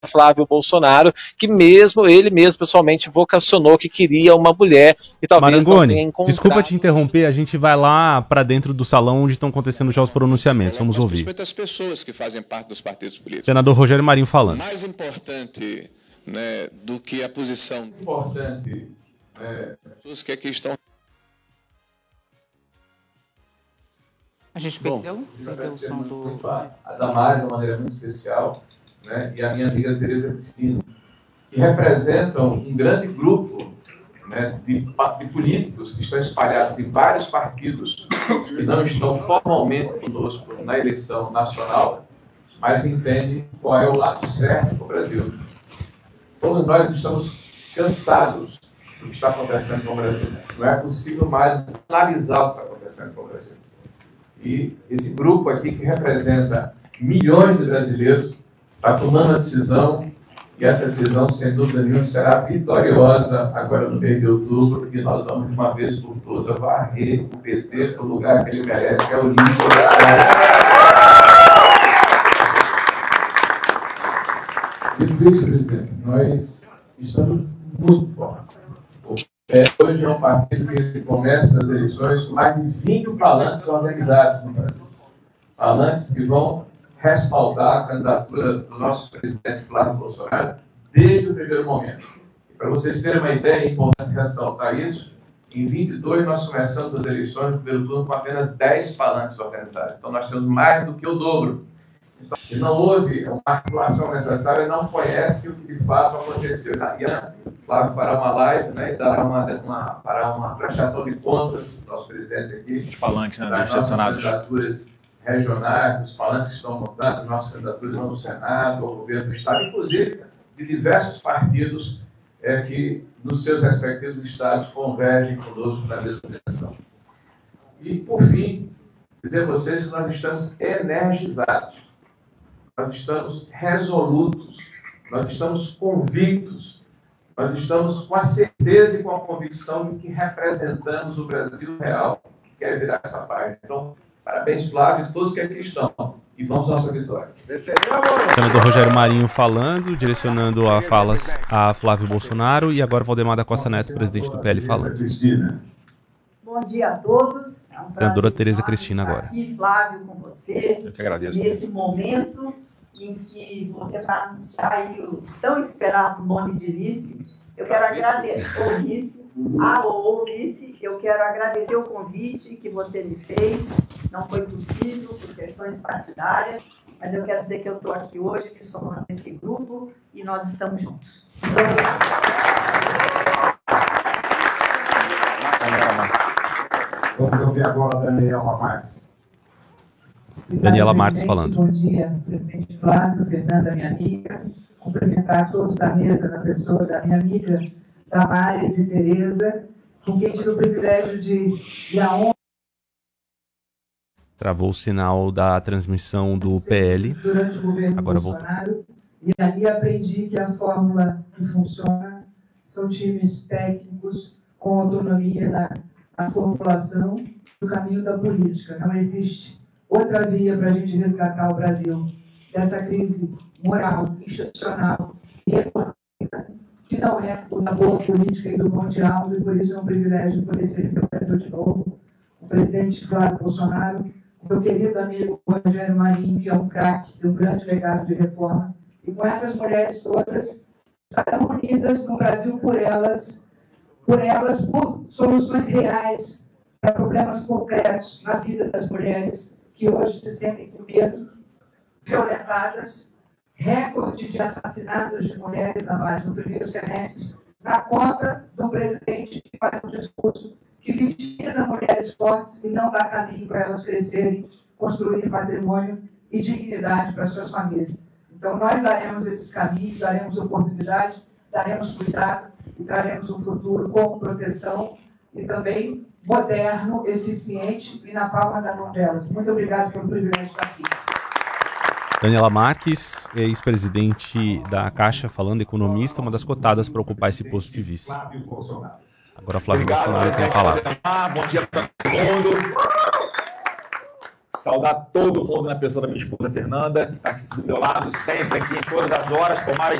Flávio Bolsonaro, que ele mesmo pessoalmente vocacionou que queria uma mulher e talvez Marangoni, não tenha encontrado. Desculpa te interromper, a gente vai lá para dentro do salão onde estão acontecendo já os pronunciamentos. Vamos ouvir. Principalmente as pessoas que fazem parte dos partidos políticos. Senador Rogério Marinho falando. Mais importante, né, do que a posição importante dos que aqui estão. A gente perdeu o som do... A Damares, de uma maneira muito especial, né, e a minha amiga Tereza Cristina, que representam um grande grupo, né, de políticos que estão espalhados em vários partidos que não estão formalmente conosco na eleição nacional, mas entendem qual é o lado certo para o Brasil. Todos nós estamos cansados do que está acontecendo com o Brasil. Não é possível mais analisar o que está acontecendo com o Brasil. E esse grupo aqui, que representa milhões de brasileiros, está tomando a decisão, e essa decisão, sem dúvida nenhuma, será vitoriosa agora no mês de outubro, e nós vamos, de uma vez por todas, varrer o PT para o lugar que ele merece, que é o lixo da Dito isso, presidente, nós estamos muito fortes. Hoje é um partido que começa as eleições com mais de 20 palanques organizados no Brasil. Palanques que vão respaldar a candidatura do nosso presidente Flávio Bolsonaro desde o primeiro momento. E para vocês terem uma ideia, é importante ressaltar isso, em 22 nós começamos as eleições no primeiro turno com apenas 10 palanques organizados. Então nós temos mais do que o dobro. Então, se não houve uma articulação necessária, não conhece o que de fato aconteceu. O Flávio fará uma live, né, e dará uma prestação de contas do nosso presidente aqui. Os palanques, né, das nossas candidaturas regionais, os palanques que estão montados, nossas candidaturas no Senado, ao governo do Estado, inclusive de diversos partidos que, nos seus respectivos estados, convergem conosco na mesma direção. E, por fim, dizer a vocês que nós estamos energizados. Nós estamos resolutos, nós estamos convictos, nós estamos com a certeza e com a convicção de que representamos o Brasil real, que quer virar essa página. Então, parabéns, Flávio, e todos que aqui estão. E vamos à nossa vitória. Senador Rogério Marinho falando, direcionando a falas a Flávio Bolsonaro, e agora Valdemar da Costa Neto, presidente do PL, falando. Bom dia a todos. É um Senadora Tereza Cristina agora. Aqui, Flávio, com você. Eu que agradeço. Nesse momento em que você vai anunciar aí o tão esperado nome de vice, eu quero agradecer o vice, eu quero agradecer o convite que você me fez. Não foi possível por questões partidárias, mas eu quero dizer que eu estou aqui hoje, que estou nesse grupo e nós estamos juntos. Muito obrigada. Vamos ouvir agora a Daniela Marques. Daniela Marques falando. Bom dia, presidente Flávio, Fernanda, minha amiga. Cumprimentar todos da mesa, na pessoa da minha amiga Damares e Tereza, com quem tive o privilégio de a honra. Travou o sinal da transmissão do PL. Durante o governo agora Bolsonaro. Voltou. E ali aprendi que a fórmula que funciona são times técnicos com autonomia na formulação do caminho da política. Não existe outra via para a gente resgatar o Brasil dessa crise moral, institucional e econômica, que não é da boa política e do bom diálogo, e por isso é um privilégio poder servir o Brasil de novo. O presidente Flávio Bolsonaro, meu querido amigo Rogério Marinho, que é um craque, tem um grande legado de reformas, e com essas mulheres todas, estarão unidas no Brasil por soluções reais para problemas concretos na vida das mulheres que hoje se sentem com medo, violentadas, recorde de assassinatos de mulheres no primeiro semestre, na conta do presidente que faz um discurso que vitimiza mulheres fortes e não dá caminho para elas crescerem, construírem patrimônio e dignidade para suas famílias. Então, nós daremos esses caminhos, daremos oportunidade, daremos cuidado e traremos um futuro com proteção e também moderno, eficiente e na palma da mão delas. Muito obrigado pelo privilégio de estar aqui. Daniela Marques, ex-presidente da Caixa, falando, economista, uma das cotadas para ocupar esse posto de vice. Agora Flávio Bolsonaro tem a palavra. Bom dia para todo mundo. saudar todo mundo na pessoa da minha esposa Fernanda, que está aqui do meu lado, sempre aqui, em todas as horas, tomara